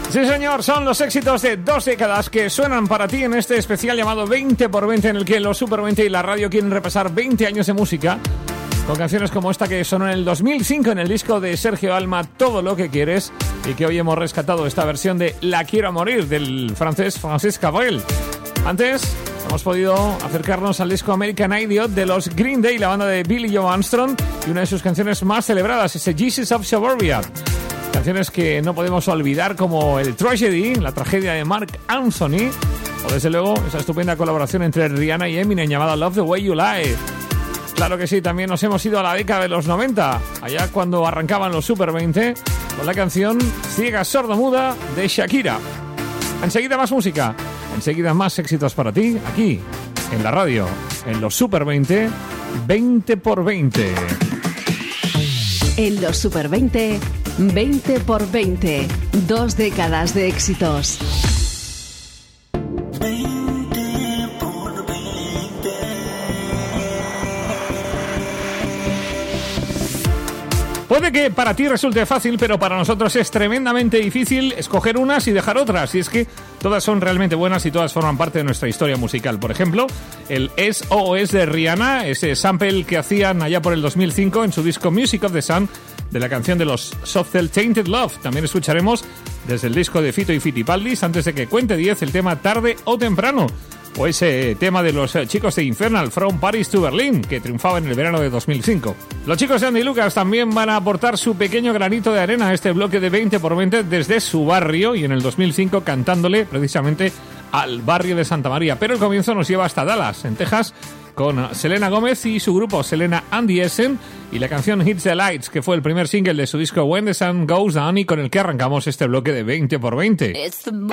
Sí, señor, son los éxitos de 2 décadas que suenan para ti en este especial llamado 20x20, en el que los Super 20 y la radio quieren repasar 20 años de música, con canciones como esta que sonó en el 2005 en el disco de Sergio Dalma, Todo lo que quieres, y que hoy hemos rescatado esta versión de La quiero a morir, del francés Francis Cabrel. Antes hemos podido acercarnos al disco American Idiot de los Green Day, la banda de Billy Joe Armstrong, y una de sus canciones más celebradas, ese Jesus of Suburbia. Canciones que no podemos olvidar, como el Tragedy, la tragedia de Mark Anthony, o desde luego esa estupenda colaboración entre Rihanna y Eminem llamada Love the Way You Lie. Claro que sí, también nos hemos ido a la década de los 90, allá cuando arrancaban los Super 20, con la canción Ciega Sorda Muda de Shakira. Enseguida más música, enseguida más éxitos para ti, aquí, en la radio, en los Super 20, 20x20. En los Super 20, 20x20, 2 décadas de éxitos. Puede que para ti resulte fácil, pero para nosotros es tremendamente difícil escoger unas y dejar otras. Y es que todas son realmente buenas y todas forman parte de nuestra historia musical. Por ejemplo, el SOS de Rihanna, ese sample que hacían allá por el 2005 en su disco Music of the Sun, de la canción de los Soft Cell Tainted Love. También escucharemos desde el disco de Fito y Fitipaldis, antes de que cuente 10, el tema Tarde o Temprano, o ese tema de los chicos de Infernal, From Paris to Berlin, que triunfaba en el verano de 2005. Los chicos de Andy Lucas también van a aportar su pequeño granito de arena a este bloque de 20x20 desde su barrio, y en el 2005 cantándole precisamente al barrio de Santa María. Pero el comienzo nos lleva hasta Dallas, en Texas, con Selena Gómez y su grupo Selena and the Essen, y la canción Hits the Lights, que fue el primer single de su disco When the Sun Goes Down, y con el que arrancamos este bloque de 20x20.